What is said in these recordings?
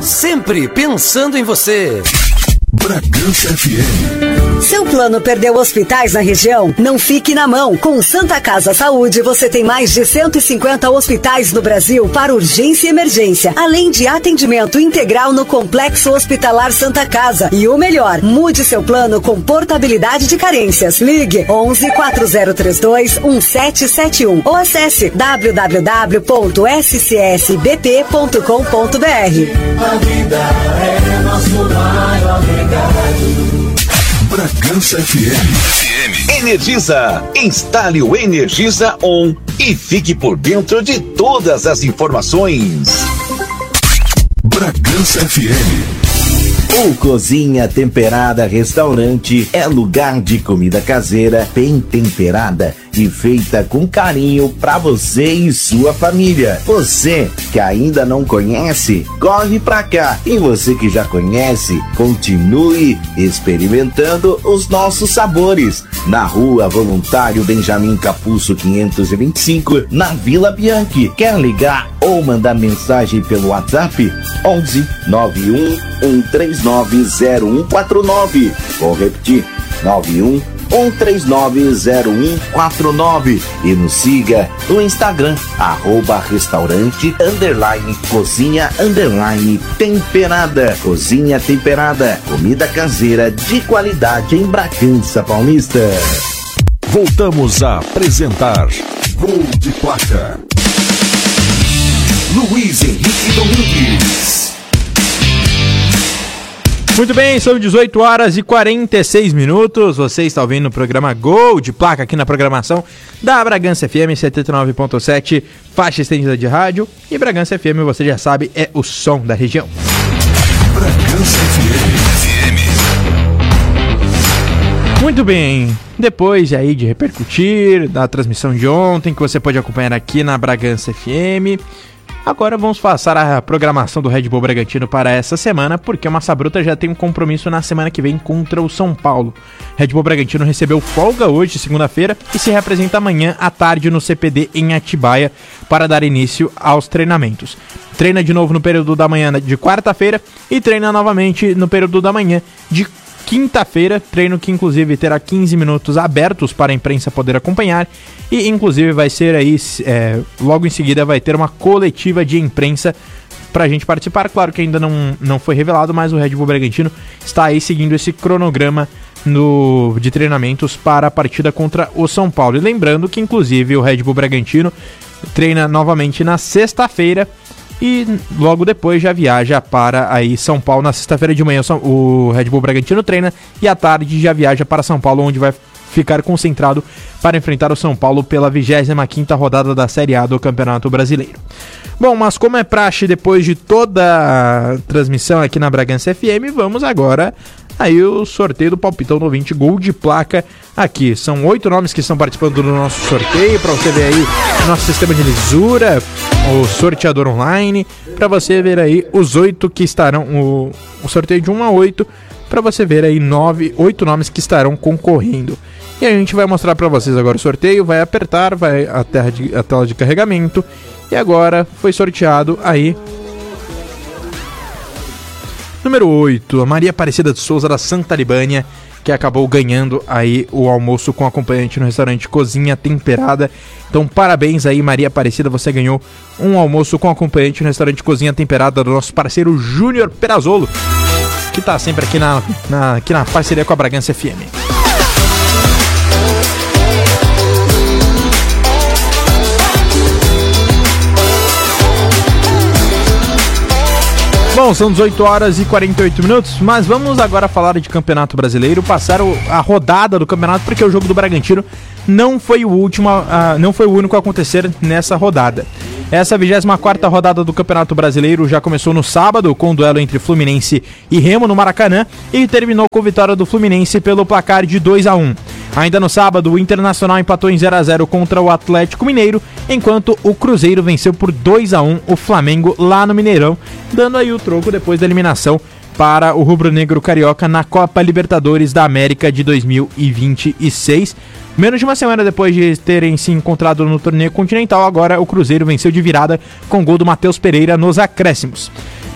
sempre pensando em você. Bragança FM. Seu plano perdeu hospitais na região? Não fique na mão. Com Santa Casa Saúde, você tem mais de 150 hospitais no Brasil para urgência e emergência, além de atendimento integral no Complexo Hospitalar Santa Casa. E o melhor, mude seu plano com portabilidade de carências. Ligue 11 4032 1771 ou acesse www.scsbp.com.br. A vida é nosso maior legado. Bragança FM. Energisa. Instale o Energisa On e fique por dentro de todas as informações. Bragança FM. O Cozinha Temperada Restaurante é lugar de comida caseira, bem temperada e feita com carinho para você e sua família. Você que ainda não conhece, corre pra cá. E você que já conhece, continue experimentando os nossos sabores. Na Rua Voluntário Benjamin Capuzzo 525, na Vila Bianchi. Quer ligar ou mandar mensagem pelo WhatsApp? 11 91 139 0149. Vou repetir: 91 1390149 e nos siga no Instagram @restaurante_cozinha_temperada. Cozinha Temperada, comida caseira de qualidade em Bragança Paulista. Voltamos a apresentar Gol de Placa. Luiz Henrique Domingues. Muito bem, são 18 horas e 46 minutos. Você está ouvindo o programa Gol de Placa aqui na programação da Bragança FM 79.7, faixa estendida de rádio. E Bragança FM, você já sabe, é o som da região. Bragança FM. Muito bem, depois aí de repercutir da transmissão de ontem, que você pode acompanhar aqui na Bragança FM, agora vamos passar a programação do Red Bull Bragantino para essa semana, porque o Massa Bruta já tem um compromisso na semana que vem contra o São Paulo. Red Bull Bragantino recebeu folga hoje, segunda-feira, e se representa amanhã à tarde no CPD em Atibaia para dar início aos treinamentos. Treina de novo no período da manhã de quarta-feira e treina novamente no período da manhã de quinta-feira, treino que inclusive terá 15 minutos abertos para a imprensa poder acompanhar e inclusive vai ser aí, logo em seguida vai ter uma coletiva de imprensa para a gente participar. Claro que ainda não foi revelado, mas o Red Bull Bragantino está aí seguindo esse cronograma de treinamentos para a partida contra o São Paulo. E lembrando que inclusive o Red Bull Bragantino treina novamente na sexta-feira e logo depois já viaja para aí São Paulo. Na sexta-feira de manhã o Red Bull Bragantino treina e à tarde já viaja para São Paulo, onde vai ficar concentrado para enfrentar o São Paulo pela 25ª rodada da Série A do Campeonato Brasileiro. Bom, mas como é praxe, depois de toda a transmissão aqui na Bragança FM, vamos agora aí o sorteio do palpitão do ouvinte Gol de Placa aqui. São 8 nomes que estão participando do nosso sorteio, para você ver aí o nosso sistema de lisura, o sorteador online, para você ver aí os 8 que estarão, o sorteio de 1 a 8, para você ver aí 8 nomes que estarão concorrendo. E a gente vai mostrar para vocês agora o sorteio, vai apertar, vai a tela de carregamento, e agora foi sorteado aí número 8, a Maria Aparecida de Souza da Santa Libânia, que acabou ganhando aí o almoço com acompanhante no restaurante Cozinha Temperada. Então parabéns aí, Maria Aparecida, você ganhou um almoço com acompanhante no restaurante Cozinha Temperada do nosso parceiro Júnior Perazzolo, que tá sempre aqui aqui na parceria com a Bragança FM. Bom, são 18 horas e 48 minutos, mas vamos agora falar de Campeonato Brasileiro, passar a rodada do campeonato, porque o jogo do Bragantino não foi o único a acontecer nessa rodada. Essa 24ª rodada do Campeonato Brasileiro já começou no sábado com o duelo entre Fluminense e Remo no Maracanã e terminou com a vitória do Fluminense pelo placar de 2-1. Ainda no sábado, o Internacional empatou em 0-0 contra o Atlético Mineiro, enquanto o Cruzeiro venceu por 2-1 o Flamengo lá no Mineirão, dando aí o troco depois da eliminação para o rubro-negro carioca na Copa Libertadores da América de 2026. Menos de uma semana depois de terem se encontrado no torneio continental, agora o Cruzeiro venceu de virada com gol do Matheus Pereira nos acréscimos.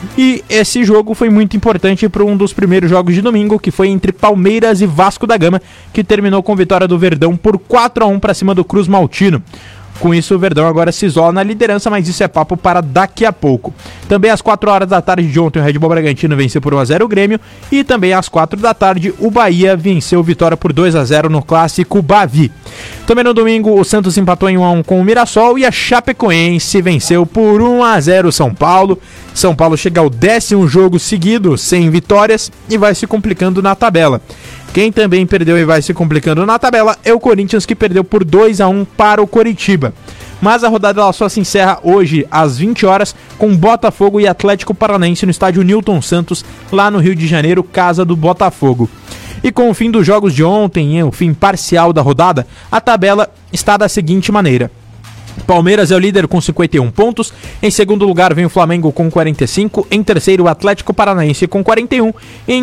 E esse jogo foi muito importante para um dos primeiros jogos de domingo, que foi entre Palmeiras e Vasco da Gama, que terminou com vitória do Verdão por 4-1 para cima do Cruz Maltino. Com isso, o Verdão agora se isola na liderança, mas isso é papo para daqui a pouco. Também às 4 horas da tarde de ontem, o Red Bull Bragantino venceu por 1-0 o Grêmio. E também às 4 da tarde, o Bahia venceu vitória por 2-0 no clássico Bavi. Também no domingo, o Santos empatou em 1-1 com o Mirassol e a Chapecoense venceu por 1-0 o São Paulo. São Paulo chega ao 10º jogo seguido sem vitórias e vai se complicando na tabela. Quem também perdeu e vai se complicando na tabela é o Corinthians, que perdeu por 2-1 para o Coritiba. Mas a rodada ela só se encerra hoje às 20 horas com Botafogo e Atlético Paranaense no estádio Newton Santos, lá no Rio de Janeiro, casa do Botafogo. E com o fim dos jogos de ontem e o fim parcial da rodada, a tabela está da seguinte maneira: Palmeiras é o líder com 51 pontos, em segundo lugar vem o Flamengo com 45, em terceiro o Atlético Paranaense com 41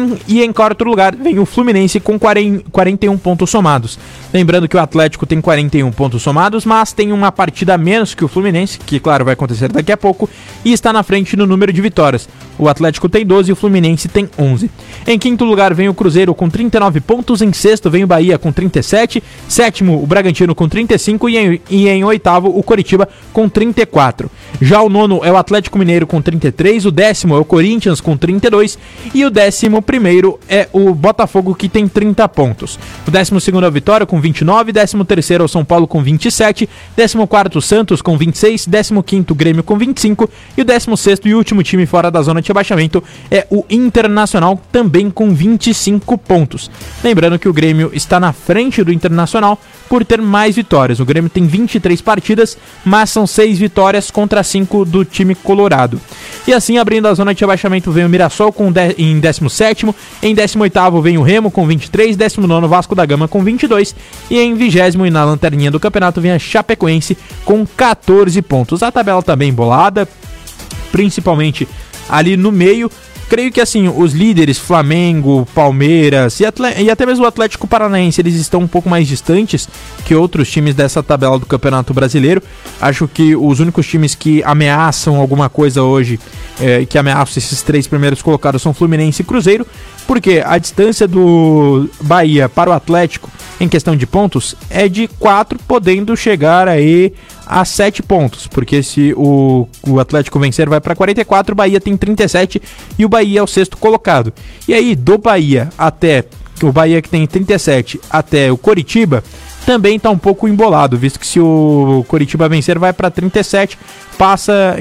e em quarto lugar vem o Fluminense com 41 pontos somados. Lembrando que o Atlético tem 41 pontos somados, mas tem uma partida a menos que o Fluminense, que claro vai acontecer daqui a pouco, e está na frente no número de vitórias. O Atlético tem 12 e o Fluminense tem 11. Em quinto lugar vem o Cruzeiro com 39 pontos, em sexto vem o Bahia com 37, sétimo o Bragantino com 35 e em oitavo o Coritiba com 34. Já o nono é o Atlético Mineiro com 33, o décimo é o Corinthians com 32 e o 11º é o Botafogo, que tem 30 pontos. O 12º é o Vitória com 29, 13º é o São Paulo com 27, 14º o Santos com 26, 15º o Grêmio com 25 e o 16º e último time fora da zona de rebaixamento é o Internacional, também com 25 pontos. Lembrando que o Grêmio está na frente do Internacional por ter mais vitórias. O Grêmio tem 23 partidas, mas são 6 vitórias contra 5 do time colorado. E assim, abrindo a zona de rebaixamento, vem o Mirassol em 17º, em 18º vem o Remo com 23, 19º Vasco da Gama com 22 e em 20º e na lanterninha do campeonato vem a Chapecoense com 14 pontos. A tabela tá bem embolada, principalmente ali no meio. Creio que assim, os líderes Flamengo, Palmeiras e até mesmo o Atlético Paranaense, eles estão um pouco mais distantes que outros times dessa tabela do Campeonato Brasileiro. Acho que os únicos times que ameaçam alguma coisa hoje, que ameaçam esses 3 primeiros colocados, são Fluminense e Cruzeiro, porque a distância do Bahia para o Atlético em questão de pontos é de 4, podendo chegar aí a 7 pontos, porque se o Atlético vencer vai para 44, o Bahia tem 37 e o Bahia é o 6º colocado. E aí do Bahia até o Bahia, que tem 37, até o Coritiba, também está um pouco embolado, visto que se o Coritiba vencer vai para 37, passa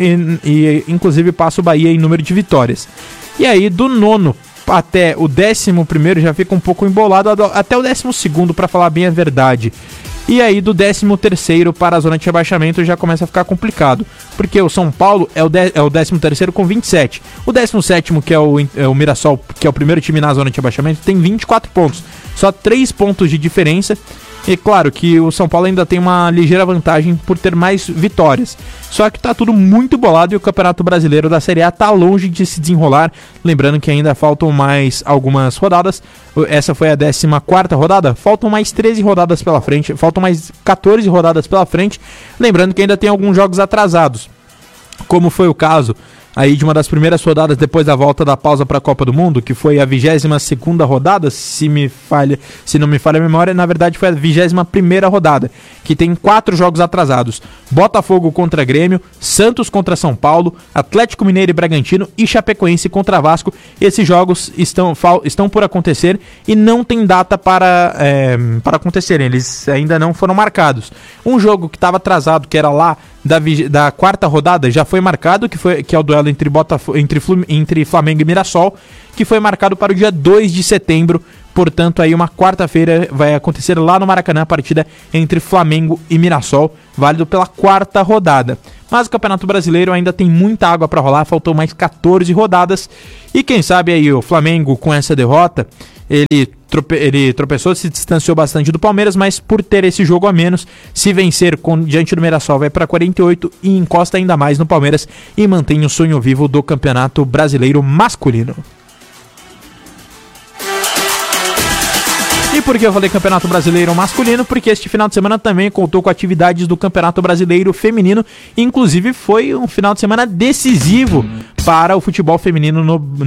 e inclusive passa o Bahia em número de vitórias. E aí do 9º até o 11º já fica um pouco embolado, até o 12º, para falar bem a verdade. E aí do 13º para a zona de rebaixamento já começa a ficar complicado, porque o São Paulo é o 13º com 27. O 17º, que é o Mirassol, que é o primeiro time na zona de rebaixamento, tem 24 pontos. Só 3 pontos de diferença. E claro que o São Paulo ainda tem uma ligeira vantagem por ter mais vitórias. Só que tá tudo muito bolado e o Campeonato Brasileiro da Série A tá longe de se desenrolar. Lembrando que ainda faltam mais algumas rodadas. Essa foi a 14ª rodada. Faltam mais 13 rodadas pela frente. Faltam mais 14 rodadas pela frente. Lembrando que ainda tem alguns jogos atrasados, como foi o caso aí de uma das primeiras rodadas depois da volta da pausa para a Copa do Mundo, que foi a 22ª rodada, se não me falha a memória, na verdade foi a 21ª rodada, que tem 4 jogos atrasados: Botafogo contra Grêmio, Santos contra São Paulo, Atlético Mineiro e Bragantino e Chapecoense contra Vasco. Esses jogos estão por acontecer e não tem data para acontecerem, eles ainda não foram marcados. Um jogo que estava atrasado, que era lá da 4ª rodada, já foi marcado, que é o duelo entre Flamengo e Mirassol, que foi marcado para o dia 2 de setembro. Portanto, aí uma quarta-feira vai acontecer lá no Maracanã a partida entre Flamengo e Mirassol, válido pela 4ª rodada. Mas o Campeonato Brasileiro ainda tem muita água para rolar, faltou mais 14 rodadas. E quem sabe aí o Flamengo, com essa derrota, ele tropeçou, se distanciou bastante do Palmeiras, mas por ter esse jogo a menos, se vencer diante do Mirassol, vai para 48 e encosta ainda mais no Palmeiras e mantém o sonho vivo do Campeonato Brasileiro masculino. por que eu falei Campeonato Brasileiro masculino? Porque este final de semana também contou com atividades do Campeonato Brasileiro feminino, inclusive foi um final de semana decisivo para o futebol feminino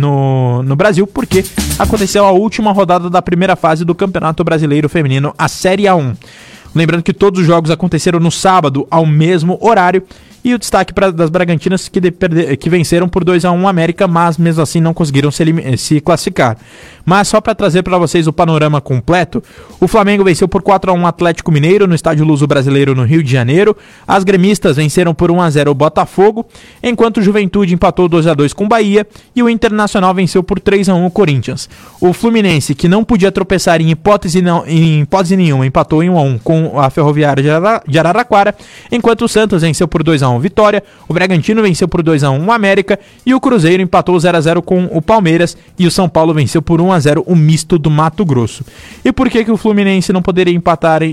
no Brasil, porque aconteceu a última rodada da primeira fase do Campeonato Brasileiro Feminino, a Série A1. Lembrando que todos os jogos aconteceram no sábado, ao mesmo horário, e o destaque das Bragantinas que venceram por 2-1 América, mas mesmo assim não conseguiram se classificar. Mas só para trazer para vocês o panorama completo, o Flamengo venceu por 4-1 Atlético Mineiro no Estádio Luso Brasileiro no Rio de Janeiro, as gremistas venceram por 1-0 o Botafogo, enquanto o Juventude empatou 2-2 com o Bahia e o Internacional venceu por 3-1 o Corinthians. O Fluminense, que não podia tropeçar em hipótese nenhuma, empatou em 1-1 com a Ferroviária de Araraquara, enquanto o Santos venceu por 2-1 Vitória, o Bragantino venceu por 2-1 o América e o Cruzeiro empatou 0-0 com o Palmeiras e o São Paulo venceu por 1-0 o Misto do Mato Grosso. E por que o Fluminense não poderia empatar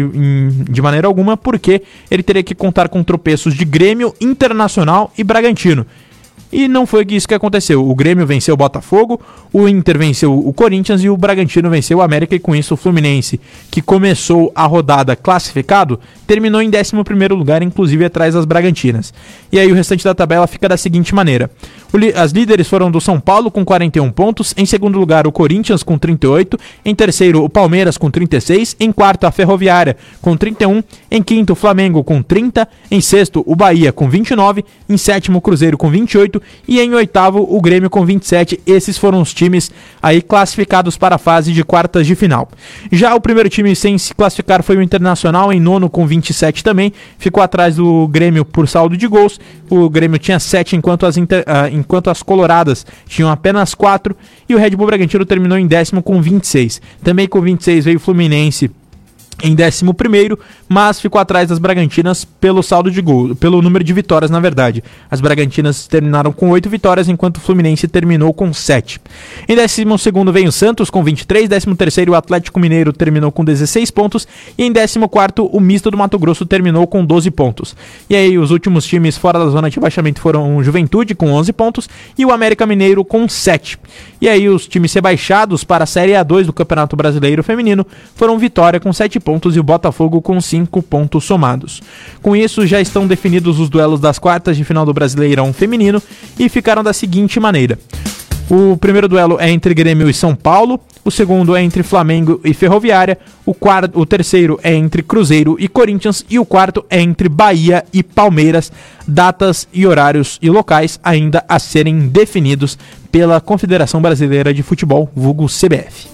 de maneira alguma? Porque ele teria que contar com tropeços de Grêmio, Internacional e Bragantino. E não foi isso que aconteceu. O Grêmio venceu o Botafogo, o Inter venceu o Corinthians e o Bragantino venceu o América, e com isso o Fluminense, que começou a rodada classificado, terminou em 11º lugar, inclusive atrás das Bragantinas. E aí o restante da tabela fica da seguinte maneira. As líderes foram do São Paulo com 41 pontos, em segundo lugar o Corinthians com 38, em terceiro o Palmeiras com 36, em quarto a Ferroviária com 31, em quinto o Flamengo com 30, em sexto o Bahia com 29, em sétimo o Cruzeiro com 28 e em oitavo o Grêmio com 27. Esses foram os times aí classificados para a fase de quartas de final. Já o primeiro time sem se classificar foi o Internacional, em nono com 27 também, ficou atrás do Grêmio por saldo de gols. O Grêmio tinha 7, enquanto as coloradas tinham apenas 4, e o Red Bull Bragantino terminou em 10º com 26. Também com 26 veio o Fluminense em 11º, mas ficou atrás das Bragantinas pelo saldo de gol, pelo número de vitórias, na verdade. As Bragantinas terminaram com 8 vitórias, enquanto o Fluminense terminou com 7. Em 12º vem o Santos com 23, 13º o Atlético Mineiro terminou com 16 pontos, e em 14º o Misto do Mato Grosso terminou com 12 pontos. E aí os últimos times fora da zona de rebaixamento foram o Juventude com 11 pontos e o América Mineiro com 7. E aí os times rebaixados para a Série A2 do Campeonato Brasileiro Feminino foram Vitória com 7 pontos e o Botafogo com 5 pontos somados. Com isso, já estão definidos os duelos das quartas de final do Brasileirão Feminino e ficaram da seguinte maneira. O primeiro duelo é entre Grêmio e São Paulo, o segundo é entre Flamengo e Ferroviária, o terceiro é entre Cruzeiro e Corinthians e o quarto é entre Bahia e Palmeiras. Datas e horários e locais ainda a serem definidos pela Confederação Brasileira de Futebol, vulgo CBF.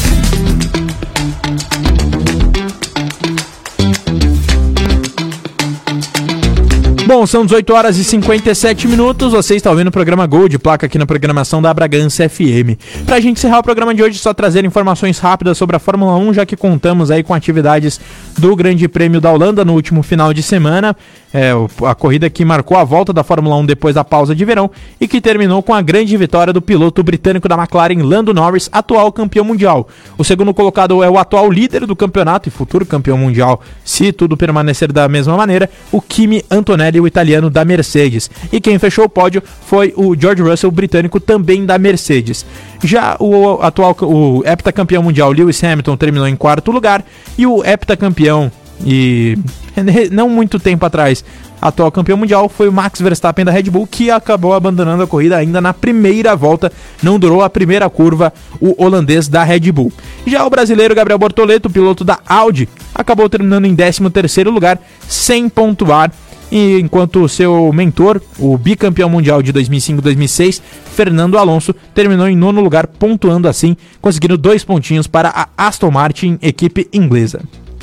Bom, são 18 horas e 57 minutos, você está ouvindo o programa Gol de Placa aqui na programação da Bragança FM. Pra gente encerrar o programa de hoje, só trazer informações rápidas sobre a Fórmula 1, já que contamos aí com atividades do Grande Prêmio da Holanda no último final de semana. A corrida que marcou a volta da Fórmula 1 depois da pausa de verão e que terminou com a grande vitória do piloto britânico da McLaren, Lando Norris, atual campeão mundial. O segundo colocado é o atual líder do campeonato e futuro campeão mundial, se tudo permanecer da mesma maneira, o Kimi Antonelli, o italiano da Mercedes. E quem fechou o pódio foi o George Russell, britânico também da Mercedes. Já o heptacampeão mundial Lewis Hamilton terminou em quarto lugar e o heptacampeão e não muito tempo atrás atual campeão mundial foi o Max Verstappen da Red Bull, que acabou abandonando a corrida ainda na primeira volta, não durou a primeira curva, o holandês da Red Bull. Já o brasileiro Gabriel Bortoleto, piloto da Audi, acabou terminando em 13º lugar, sem pontuar, e enquanto o seu mentor, o bicampeão mundial de 2005-2006, Fernando Alonso, terminou em 9º lugar, pontuando assim, conseguindo 2 pontinhos para a Aston Martin, equipe inglesa.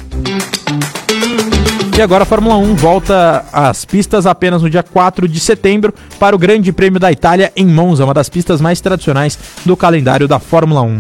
E agora a Fórmula 1 volta às pistas apenas no dia 4 de setembro para o Grande Prêmio da Itália em Monza, uma das pistas mais tradicionais do calendário da Fórmula 1.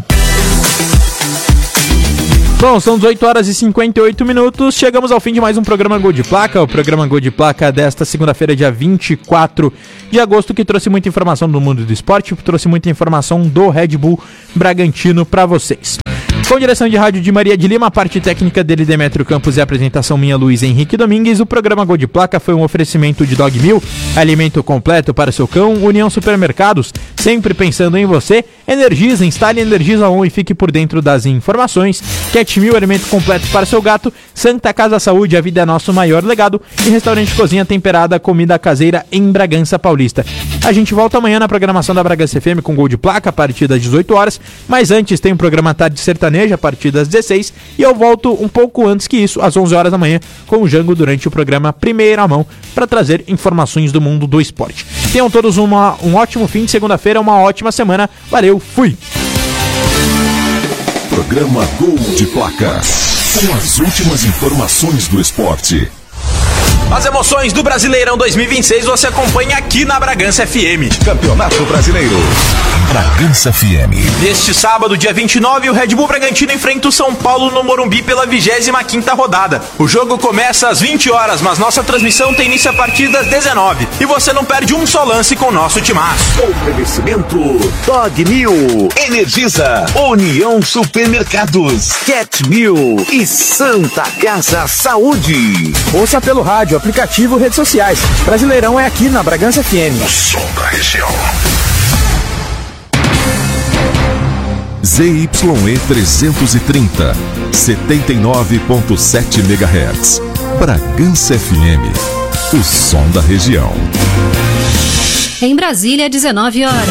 Bom, são 18 horas e 58 minutos, chegamos ao fim de mais um programa Gol de Placa, o programa Gol de Placa desta segunda-feira, dia 24 de agosto, que trouxe muita informação do mundo do esporte, trouxe muita informação do Red Bull Bragantino para vocês. Com direção de rádio de Maria de Lima, a parte técnica dele, Demetrio Campos, e a apresentação minha, Luiz Henrique Domingues. O programa Gol de Placa foi um oferecimento de Dog Meal, alimento completo para seu cão, União Supermercados, sempre pensando em você, Energisa, instale Energisa On e fique por dentro das informações, Cat Meal, alimento completo para seu gato, Santa Casa Saúde, a vida é nosso maior legado, e Restaurante Cozinha Temperada, comida caseira em Bragança Paulista. A gente volta amanhã na programação da Bragança FM com Gol de Placa a partir das 18 horas, mas antes tem um programa Tarde Sertaneja a partir das 16, e eu volto um pouco antes que isso, às 11 horas da manhã, com o Jango durante o programa Primeira Mão, para trazer informações do mundo do esporte. Tenham todos um ótimo fim de segunda-feira, uma ótima semana. Valeu, fui! Programa Gol de Placa, com as últimas informações do esporte. As emoções do Brasileirão 2026 você acompanha aqui na Bragança FM. Campeonato Brasileiro. Bragança FM. Neste sábado, dia 29, o Red Bull Bragantino enfrenta o São Paulo no Morumbi pela 25ª rodada. O jogo começa às 20 horas, mas nossa transmissão tem início a partir das 19. E você não perde um só lance com o nosso timaço. Oferecimento Dog Meal, Energisa, União Supermercados, Cat Meal e Santa Casa Saúde. Ouça pelo rádio, aplicativo, redes sociais. Brasileirão é aqui na Bragança FM. O som da região. ZYE 330, 79.7 MHz. Bragança FM, o som da região. Em Brasília, 19 horas.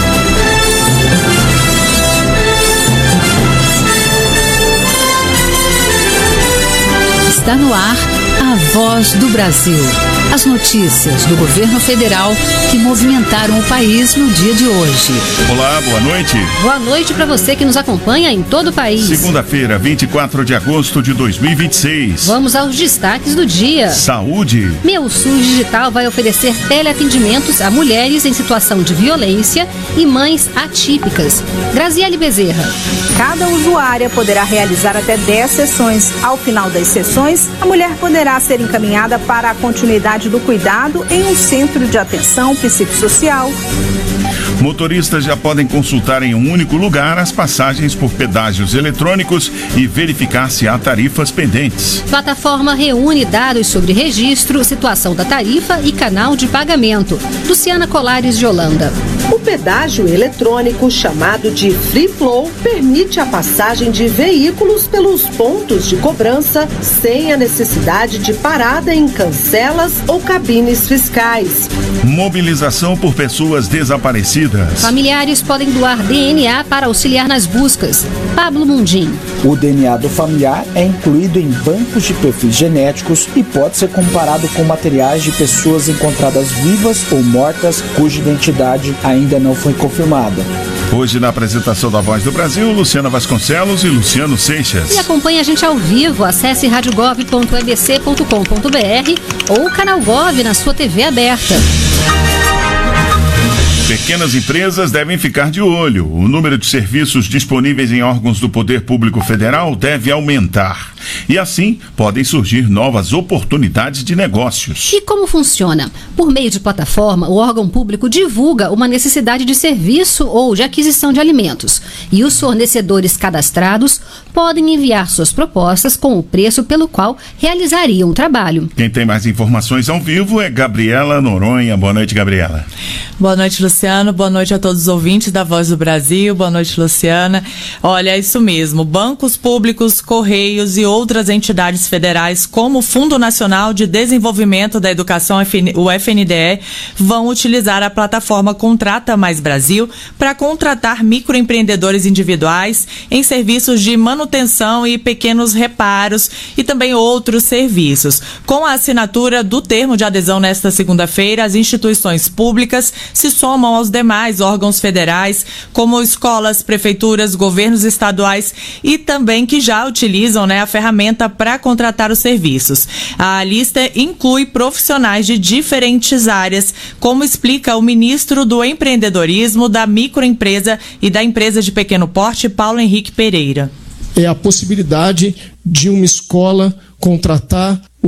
Está no ar a Voz do Brasil. As notícias do governo federal que movimentaram o país no dia de hoje. Olá, boa noite. Boa noite para você que nos acompanha em todo o país. Segunda-feira, 24 de agosto de 2026. Vamos aos destaques do dia. Saúde. Meu SUS Digital vai oferecer teleatendimentos a mulheres em situação de violência e mães atípicas. Graziele Bezerra. Cada usuária poderá realizar até 10 sessões. Ao final das sessões, a mulher poderá ser encaminhada para a continuidade do cuidado em um centro de atenção psicossocial. Motoristas já podem consultar em um único lugar as passagens por pedágios eletrônicos e verificar se há tarifas pendentes. Plataforma reúne dados sobre registro, situação da tarifa e canal de pagamento. Luciana Colares de Holanda. O pedágio eletrônico, chamado de Free Flow, permite a passagem de veículos pelos pontos de cobrança sem a necessidade de parada em cancelas ou cabines fiscais. Mobilização por pessoas desaparecidas. Familiares podem doar DNA para auxiliar nas buscas. Pablo Mundim. O DNA do familiar é incluído em bancos de perfis genéticos e pode ser comparado com materiais de pessoas encontradas vivas ou mortas cuja identidade ainda não foi confirmada. Hoje, na apresentação da Voz do Brasil, Luciana Vasconcelos e Luciano Seixas. E acompanhe a gente ao vivo. Acesse radiogov.ebc.com.br ou Canal Gov na sua TV aberta. Pequenas empresas devem ficar de olho. O número de serviços disponíveis em órgãos do Poder Público Federal deve aumentar. E assim, podem surgir novas oportunidades de negócios. E como funciona? Por meio de plataforma, o órgão público divulga uma necessidade de serviço ou de aquisição de alimentos. E os fornecedores cadastrados podem enviar suas propostas com o preço pelo qual realizariam o trabalho. Quem tem mais informações ao vivo é Gabriela Noronha. Boa noite, Gabriela. Boa noite, Luciano. Boa noite a todos os ouvintes da Voz do Brasil. Boa noite, Luciana. Olha, é isso mesmo. Bancos públicos, Correios e outras entidades federais, como o Fundo Nacional de Desenvolvimento da Educação, o FNDE, vão utilizar a plataforma Contrata Mais Brasil para contratar microempreendedores individuais em serviços de manutenção e pequenos reparos e também outros serviços. Com a assinatura do termo de adesão nesta segunda-feira, as instituições públicas se somam aos demais órgãos federais, como escolas, prefeituras, governos estaduais e também que já utilizam, a ferramenta para contratar os serviços. A lista inclui profissionais de diferentes áreas, como explica o ministro do Empreendedorismo, da Microempresa e da Empresa de Pequeno Porte, Paulo Henrique Pereira. É a possibilidade de uma escola contratar o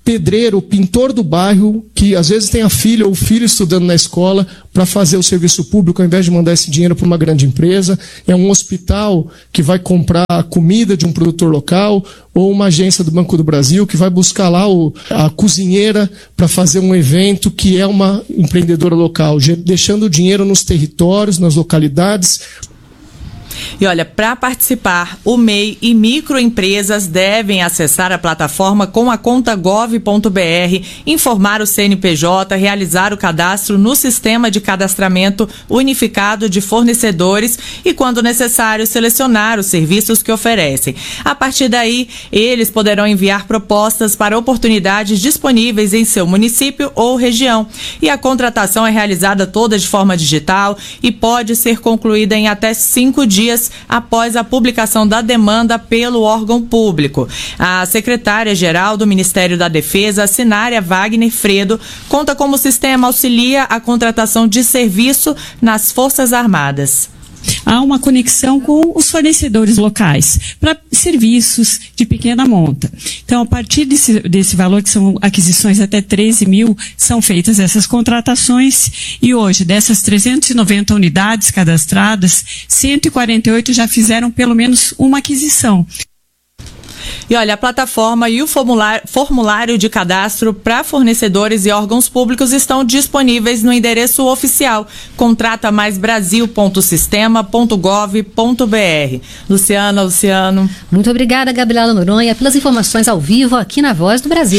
pedreiro, pintor do bairro, que às vezes tem a filha ou o filho estudando na escola para fazer o serviço público ao invés de mandar esse dinheiro para uma grande empresa. É um hospital que vai comprar a comida de um produtor local, ou uma agência do Banco do Brasil que vai buscar lá a cozinheira para fazer um evento que é uma empreendedora local, deixando o dinheiro nos territórios, nas localidades. E olha, para participar, o MEI e microempresas devem acessar a plataforma com a conta gov.br, informar o CNPJ, realizar o cadastro no Sistema de Cadastramento Unificado de Fornecedores e, quando necessário, selecionar os serviços que oferecem. A partir daí, eles poderão enviar propostas para oportunidades disponíveis em seu município ou região. E a contratação é realizada toda de forma digital e pode ser concluída em até 5 dias após a publicação da demanda pelo órgão público. A secretária-geral do Ministério da Defesa, Sinária Wagner Fredo, conta como o sistema auxilia a contratação de serviço nas Forças Armadas. Há uma conexão com os fornecedores locais para serviços de pequena monta. Então, a partir desse valor, que são aquisições até 13 mil, são feitas essas contratações e hoje, dessas 390 unidades cadastradas, 148 já fizeram pelo menos uma aquisição. E olha, a plataforma e o formulário de cadastro para fornecedores e órgãos públicos estão disponíveis no endereço oficial contratamaisbrasil.sistema.gov.br. Luciano. Muito obrigada, Gabriela Noronha, pelas informações ao vivo aqui na Voz do Brasil.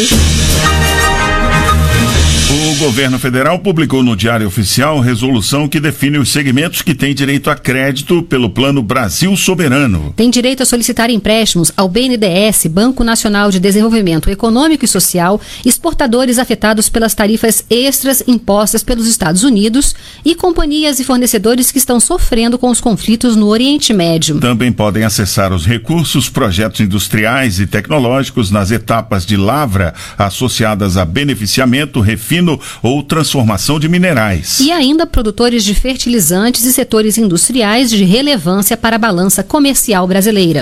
O governo federal publicou no Diário Oficial resolução que define os segmentos que têm direito a crédito pelo Plano Brasil Soberano. Tem direito a solicitar empréstimos ao BNDES, Banco Nacional de Desenvolvimento Econômico e Social, exportadores afetados pelas tarifas extras impostas pelos Estados Unidos e companhias e fornecedores que estão sofrendo com os conflitos no Oriente Médio. Também podem acessar os recursos, projetos industriais e tecnológicos nas etapas de lavra associadas a beneficiamento, refino ou transformação de minerais. E ainda produtores de fertilizantes e setores industriais de relevância para a balança comercial brasileira.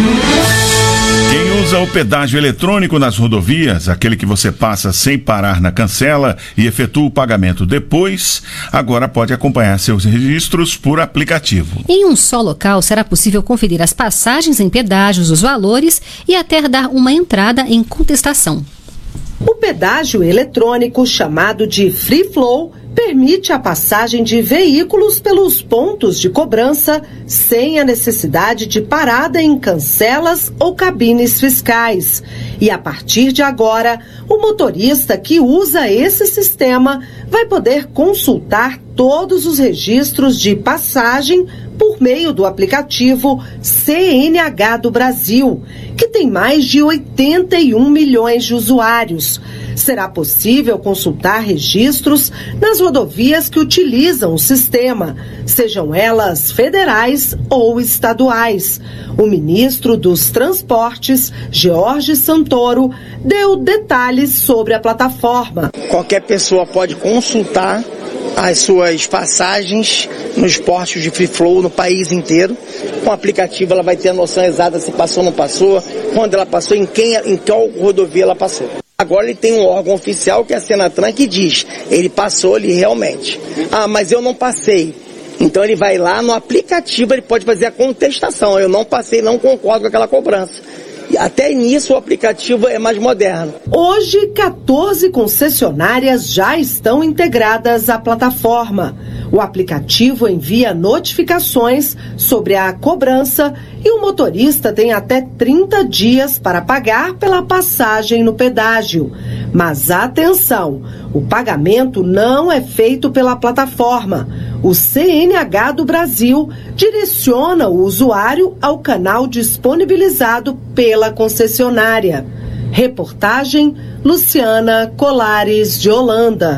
Quem usa o pedágio eletrônico nas rodovias, aquele que você passa sem parar na cancela e efetua o pagamento depois, agora pode acompanhar seus registros por aplicativo. Em um só local será possível conferir as passagens em pedágios, os valores e até dar uma entrada em contestação. O pedágio eletrônico, chamado de Free Flow, permite a passagem de veículos pelos pontos de cobrança sem a necessidade de parada em cancelas ou cabines fiscais. E a partir de agora, o motorista que usa esse sistema vai poder consultar todos os registros de passagem por meio do aplicativo CNH do Brasil, que tem mais de 81 milhões de usuários. Será possível consultar registros nas rodovias que utilizam o sistema, sejam elas federais ou estaduais. O ministro dos Transportes, Jorge Santoro, deu detalhes sobre a plataforma. Qualquer pessoa pode consultar as suas passagens nos postos de Free Flow no país inteiro. Com o aplicativo ela vai ter a noção exata se passou ou não passou, quando ela passou, em qual rodovia ela passou. Agora ele tem um órgão oficial que é a Senatran que diz, ele passou ali realmente. Ah, mas eu não passei. Então ele vai lá no aplicativo, ele pode fazer a contestação. Eu não passei, não concordo com aquela cobrança. Até nisso o aplicativo é mais moderno. Hoje, 14 concessionárias já estão integradas à plataforma. O aplicativo envia notificações sobre a cobrança e o motorista tem até 30 dias para pagar pela passagem no pedágio. Mas atenção, o pagamento não é feito pela plataforma. O CNH do Brasil direciona o usuário ao canal disponibilizado pela concessionária. Reportagem Luciana Colares de Holanda.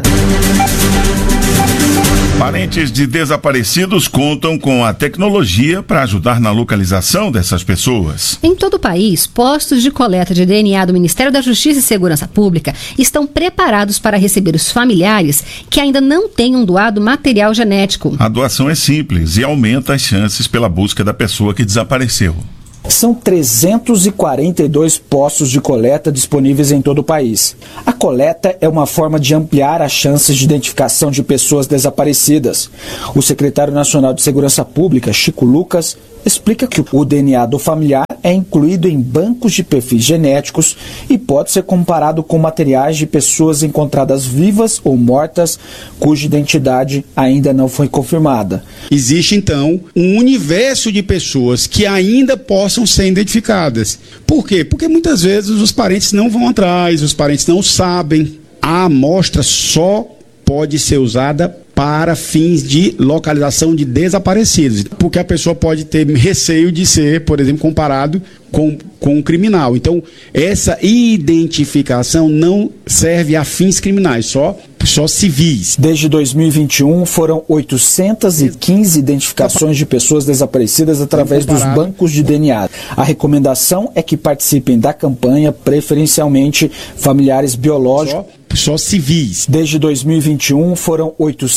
Parentes de desaparecidos contam com a tecnologia para ajudar na localização dessas pessoas. Em todo o país, postos de coleta de DNA do Ministério da Justiça e Segurança Pública estão preparados para receber os familiares que ainda não tenham doado material genético. A doação é simples e aumenta as chances pela busca da pessoa que desapareceu. São 342 postos de coleta disponíveis em todo o país. A coleta é uma forma de ampliar as chances de identificação de pessoas desaparecidas. O secretário nacional de Segurança Pública, Chico Lucas, explica que o DNA do familiar é incluído em bancos de perfis genéticos e pode ser comparado com materiais de pessoas encontradas vivas ou mortas cuja identidade ainda não foi confirmada. Existe, então, um universo de pessoas que ainda possam ser identificadas. Por quê? Porque muitas vezes os parentes não vão atrás, os parentes não sabem. A amostra só pode ser usada para fins de localização de desaparecidos, porque a pessoa pode ter receio de ser, por exemplo, comparado com um criminal. Então, essa identificação não serve a fins criminais, só civis. Desde 2021, foram 815 identificações de pessoas desaparecidas através dos bancos de DNA. A recomendação é que participem da campanha, preferencialmente familiares biológicos. Só civis. Desde 2021, foram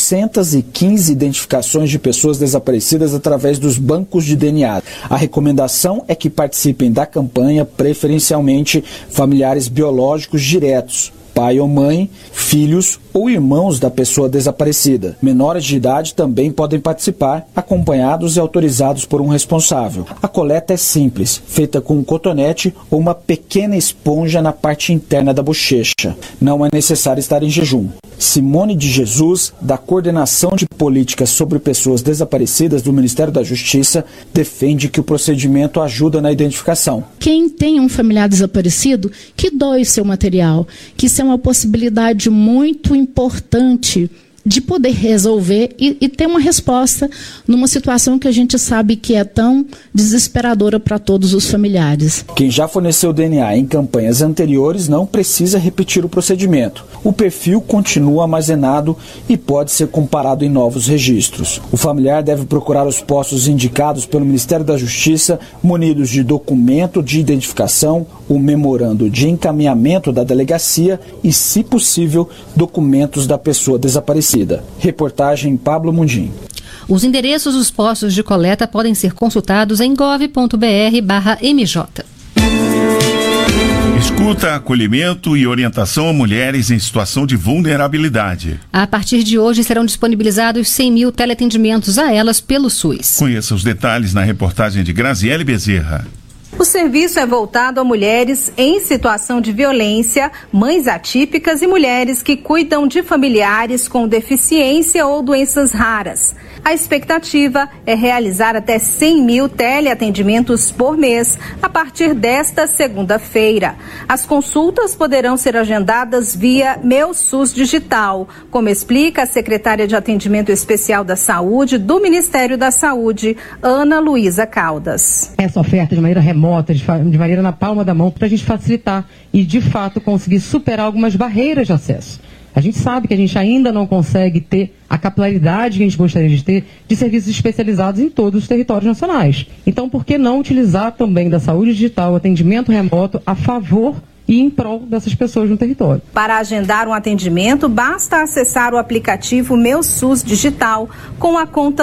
815 identificações de pessoas desaparecidas através dos bancos de DNA. A recomendação é que participem da campanha, preferencialmente familiares biológicos diretos, pai ou mãe, filhos ou irmãos da pessoa desaparecida. Menores de idade também podem participar, acompanhados e autorizados por um responsável. A coleta é simples, feita com um cotonete ou uma pequena esponja na parte interna da bochecha. Não é necessário estar em jejum. Simone de Jesus, da Coordenação de Políticas sobre Pessoas Desaparecidas do Ministério da Justiça, defende que o procedimento ajuda na identificação. Quem tem um familiar desaparecido, que doe seu material, que isso é uma possibilidade muito importante de poder resolver e ter uma resposta numa situação que a gente sabe que é tão desesperadora para todos os familiares. Quem já forneceu DNA em campanhas anteriores não precisa repetir o procedimento. O perfil continua armazenado e pode ser comparado em novos registros. O familiar deve procurar os postos indicados pelo Ministério da Justiça, munidos de documento de identificação, o memorando de encaminhamento da delegacia e, se possível, documentos da pessoa desaparecida. Reportagem Pablo Mundim. Os endereços dos postos de coleta podem ser consultados em gov.br/MJ. Escuta, acolhimento e orientação a mulheres em situação de vulnerabilidade. A partir de hoje serão disponibilizados 100 mil teleatendimentos a elas pelo SUS. Conheça os detalhes na reportagem de Graziele Bezerra. O serviço é voltado a mulheres em situação de violência, mães atípicas e mulheres que cuidam de familiares com deficiência ou doenças raras. A expectativa é realizar até 100 mil teleatendimentos por mês a partir desta segunda-feira. As consultas poderão ser agendadas via Meu SUS Digital, como explica a secretária de Atendimento Especial da Saúde do Ministério da Saúde, Ana Luísa Caldas. Essa oferta de maneira remota, de maneira na palma da mão, para a gente facilitar e, de fato, conseguir superar algumas barreiras de acesso. A gente sabe que a gente ainda não consegue ter a capilaridade que a gente gostaria de ter de serviços especializados em todos os territórios nacionais. Então, por que não utilizar também da saúde digital, atendimento remoto a favor e em prol dessas pessoas no território? Para agendar um atendimento, basta acessar o aplicativo Meu SUS Digital com a conta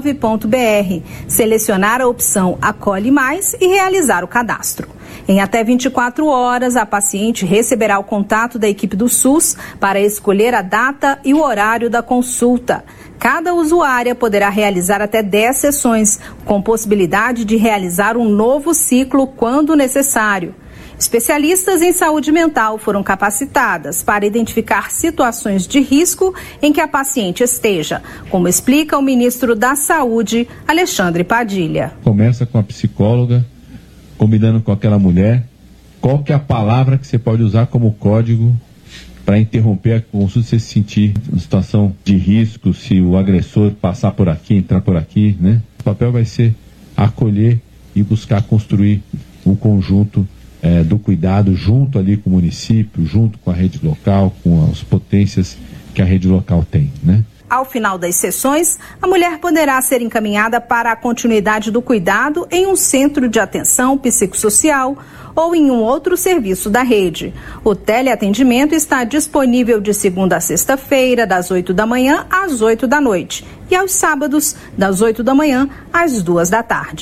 gov.br, selecionar a opção Acolhe Mais e realizar o cadastro. Em até 24 horas, a paciente receberá o contato da equipe do SUS para escolher a data e o horário da consulta. Cada usuária poderá realizar até 10 sessões, com possibilidade de realizar um novo ciclo quando necessário. Especialistas em saúde mental foram capacitadas para identificar situações de risco em que a paciente esteja, como explica o ministro da Saúde, Alexandre Padilha. Começa com a psicóloga, combinando com aquela mulher, qual que é a palavra que você pode usar como código para interromper a consulta se você se sentir em situação de risco, se o agressor passar por aqui, entrar por aqui, né? O papel vai ser acolher e buscar construir um conjunto do cuidado junto ali com o município, junto com a rede local, com as potências que a rede local tem, né? Ao final das sessões, a mulher poderá ser encaminhada para a continuidade do cuidado em um centro de atenção psicossocial ou em um outro serviço da rede. O teleatendimento está disponível de segunda a sexta-feira, das 8 da manhã às 8 da noite, e aos sábados, das 8 da manhã às 2 da tarde.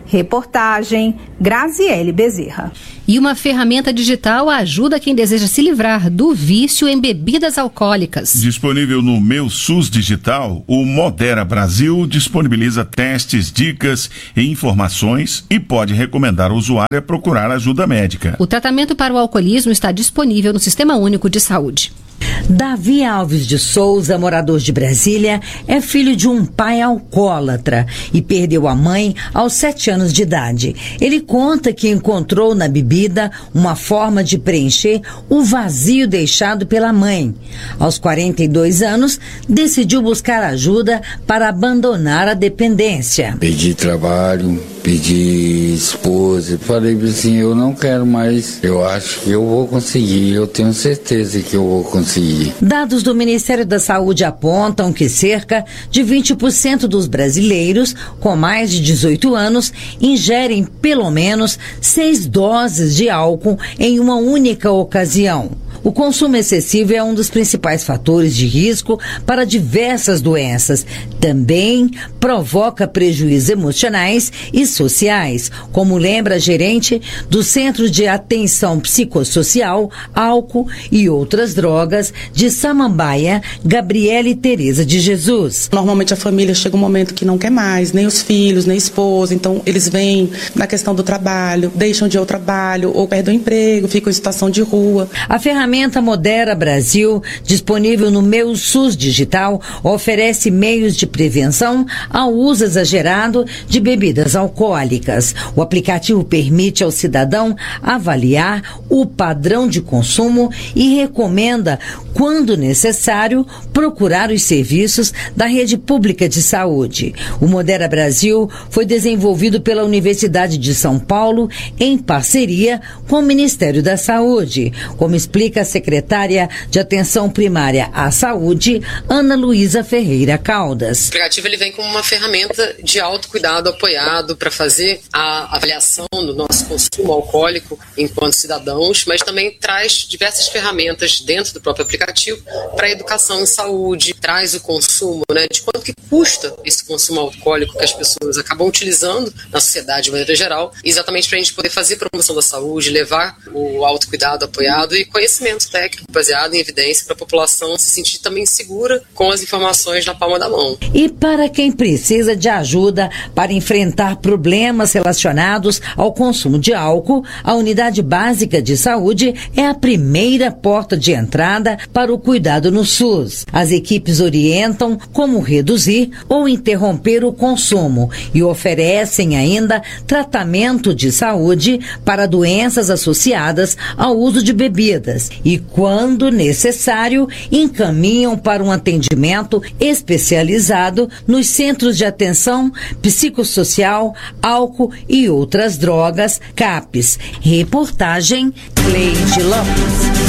Reportagem Graziele Bezerra. E uma ferramenta digital ajuda quem deseja se livrar do vício em bebidas alcoólicas. Disponível no Meu SUS Digital, o Modera Brasil disponibiliza testes, dicas e informações e pode recomendar ao usuário a procurar ajuda médica. O tratamento para o alcoolismo está disponível no Sistema Único de Saúde. Davi Alves de Souza, morador de Brasília, é filho de um pai alcoólatra e perdeu a mãe aos 7 anos de idade. Ele conta que encontrou na bebida uma forma de preencher o vazio deixado pela mãe. Aos 42 anos, decidiu buscar ajuda para abandonar a dependência. Pedi trabalho, pedi esposa, falei assim, eu não quero mais, eu acho que eu vou conseguir, eu tenho certeza que eu vou conseguir. Dados do Ministério da Saúde apontam que cerca de 20% dos brasileiros com mais de 18 anos ingerem pelo menos 6 doses de álcool em uma única ocasião. O consumo excessivo é um dos principais fatores de risco para diversas doenças. Também provoca prejuízos emocionais e sociais, como lembra a gerente do Centro de Atenção Psicossocial, Álcool e Outras Drogas de Samambaia, Gabriele Tereza de Jesus. Normalmente a família chega um momento que não quer mais, nem os filhos, nem a esposa, então eles vêm na questão do trabalho, deixam de ir ao trabalho ou perdem o emprego, ficam em situação de rua. A ferramenta Modera Brasil, disponível no Meu SUS Digital, oferece meios de prevenção ao uso exagerado de bebidas alcoólicas. O aplicativo permite ao cidadão avaliar o padrão de consumo e recomenda, quando necessário, procurar os serviços da rede pública de saúde. O Modera Brasil foi desenvolvido pela Universidade de São Paulo em parceria com o Ministério da Saúde, como explica a secretária de Atenção Primária à Saúde, Ana Luísa Ferreira Caldas. O aplicativo ele vem como uma ferramenta de autocuidado apoiado para fazer a avaliação do nosso consumo alcoólico enquanto cidadãos, mas também traz diversas ferramentas dentro do próprio aplicativo para a educação em saúde, traz o consumo, de quanto que custa esse consumo alcoólico que as pessoas acabam utilizando na sociedade de maneira geral, exatamente para a gente poder fazer promoção da saúde, levar o autocuidado apoiado e conhecimento técnico baseado em evidência para a população se sentir também segura com as informações na palma da mão. E para quem precisa de ajuda para enfrentar problemas relacionados ao consumo de álcool, a Unidade Básica de Saúde é a primeira porta de entrada para o cuidado no SUS. As equipes orientam como reduzir ou interromper o consumo e oferecem ainda tratamento de saúde para doenças associadas ao uso de bebidas e, quando necessário, encaminham para um atendimento especializado nos Centros de Atenção Psicossocial, Álcool e Outras Drogas, CAPS. Reportagem Cleide Lopes.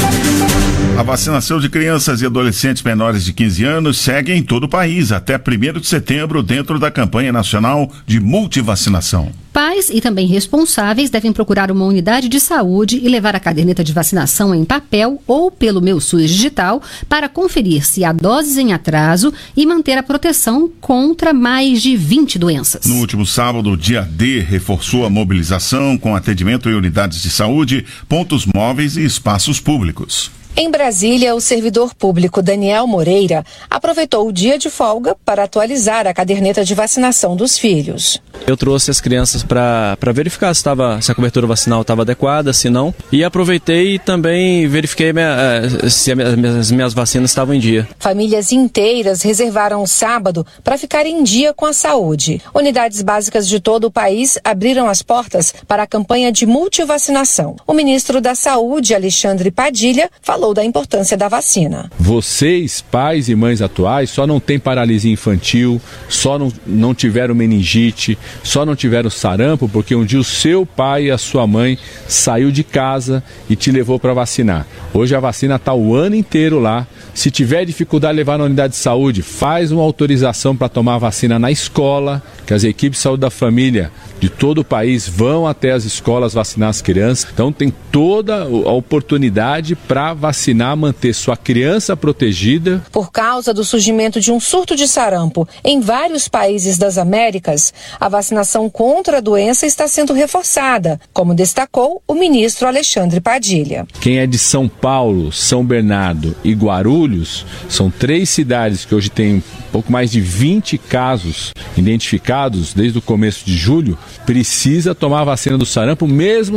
A vacinação de crianças e adolescentes menores de 15 anos segue em todo o país até 1º de setembro dentro da campanha nacional de multivacinação. Pais e também responsáveis devem procurar uma unidade de saúde e levar a caderneta de vacinação em papel ou pelo Meu SUS Digital para conferir se há doses em atraso e manter a proteção contra mais de 20 doenças. No último sábado, o Dia D reforçou a mobilização com atendimento em unidades de saúde, pontos móveis e espaços públicos. Em Brasília, o servidor público Daniel Moreira aproveitou o dia de folga para atualizar a caderneta de vacinação dos filhos. Eu trouxe as crianças para verificar se a cobertura vacinal estava adequada, se não, e aproveitei e também verifiquei se as minhas vacinas estavam em dia. Famílias inteiras reservaram o sábado para ficar em dia com a saúde. Unidades básicas de todo o país abriram as portas para a campanha de multivacinação. O ministro da Saúde, Alexandre Padilha, falou da importância da vacina. Vocês, pais e mães atuais, só não têm paralisia infantil, só não tiveram meningite, só não tiveram sarampo porque um dia o seu pai e a sua mãe saiu de casa e te levou para vacinar. Hoje a vacina está o ano inteiro lá. Se tiver dificuldade de levar na unidade de saúde, faz uma autorização para tomar a vacina na escola, que as equipes de saúde da família de todo o país vão até as escolas vacinar as crianças. Então tem toda a oportunidade para vacinar, manter sua criança protegida. Por causa do surgimento de um surto de sarampo em vários países das Américas, a vacinação contra a doença está sendo reforçada, como destacou o ministro Alexandre Padilha. Quem é de São Paulo, São Bernardo e Guarulhos, são 3 cidades que hoje têm um pouco mais de 20 casos identificados desde o começo de julho, precisa tomar a vacina do sarampo, mesmo